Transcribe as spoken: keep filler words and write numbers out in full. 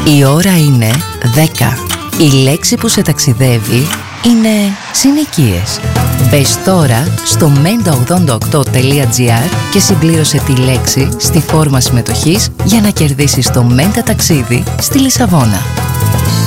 Η ώρα είναι δέκα. Η λέξη που σε ταξιδεύει είναι συνοικίες. Μπες τώρα στο μέντα ογδόντα οκτώ τελεία τζι άρ και συμπλήρωσε τη λέξη στη φόρμα συμμετοχής για να κερδίσεις το Μέντα ταξίδι στη Λισαβόνα.